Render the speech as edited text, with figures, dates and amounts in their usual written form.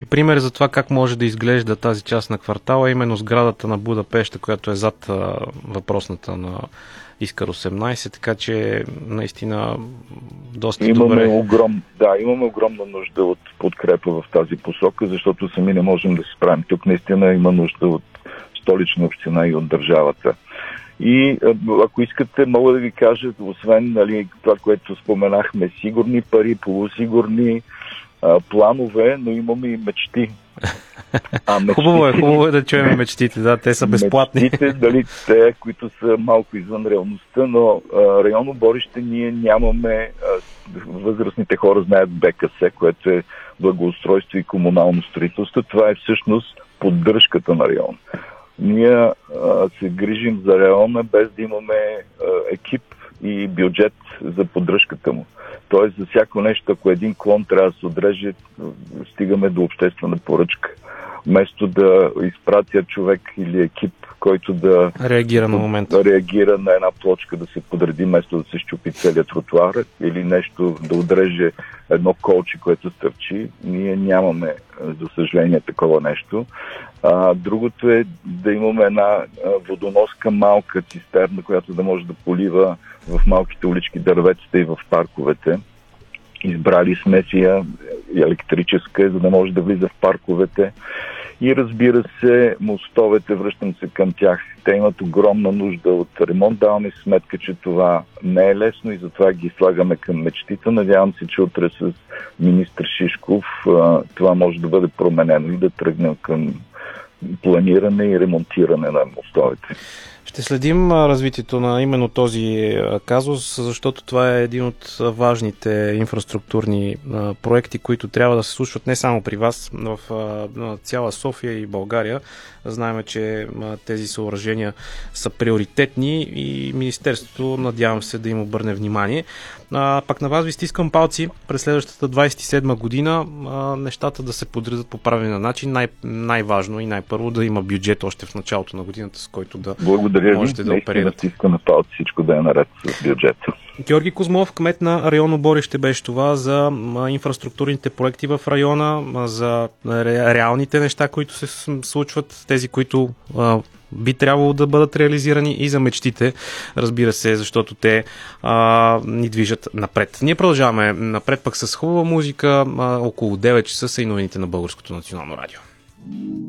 пример за това как може да изглежда тази част на квартала, именно сградата на Будапеща, която е зад въпросната на Искър 18, така че наистина доста добре. Имаме огромна нужда от подкрепа в тази посока, защото сами не можем да се справим. Тук наистина има нужда от Столична община и от държавата. И ако искате, мога да ви кажа, освен това, което споменахме, сигурни пари, полусигурни планове, но имаме и мечти. Хубаво е да чуем мечтите, да, те са безплатни. Мечтите, те, които са малко извън реалността, но районно Борище ние нямаме, възрастните хора знаят БКС, което е благоустройство и комунално строителство. Това е всъщност поддръжката на район. Ние се грижим за района без да имаме екип и бюджет за поддръжката му. Тоест за всяко нещо, ако един клон трябва да се отреже, стигаме до обществена поръчка. Вместо да изпратя човек или екип, който да реагира на момента. Да реагира на една плочка, да се подреди, вместо да се щупи целият тротуар или нещо, да отреже едно колче, което стърчи. Ние нямаме, за съжаление, такова нещо. Другото е да имаме една водоноска малка цистерна, която да може да полива в малките улички дърветата и в парковете. Избрали сме си електрическа, за да може да влиза в парковете. И разбира се, мостовете, връщам се към тях. Те имат огромна нужда от ремонт. Даваме сметка, че това не е лесно и затова ги слагаме към мечтите. Надявам се, че утре с министър Шишков това може да бъде променено и да тръгнем към планиране и ремонтиране на мостовете. Ще следим развитието на именно този казус, защото това е един от важните инфраструктурни проекти, които трябва да се случват не само при вас, в цяла София и България. Знаем, че тези съоръжения са приоритетни и Министерството, надявам се, да им обърне внимание. Пак на вас ви стискам палци през следващата 27 година нещата да се подредят по правилен начин. Най-важно и най-първо да има бюджет още в началото на годината, с който да можете да оперирате. Стискам на палци, всичко да е наред с бюджета. Георги Козмов, кмет на районно Борище, беше това за инфраструктурните проекти в района, за реалните неща, които се случват, тези, които би трябвало да бъдат реализирани, и за мечтите, разбира се, защото те ни движат напред. Ние продължаваме напред пък с хубава музика. Около 9 часа са и новините на Българското национално радио.